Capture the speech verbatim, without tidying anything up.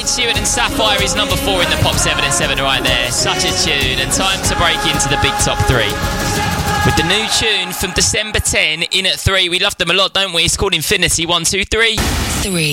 Ed Sheeran and Sapphire is number four in the Pop seven and seven right there. Such a tune. And time to break into the big top three. With the new tune from December tenth in at three. We love them a lot, don't we? It's called Infinity. One, two, three. Three.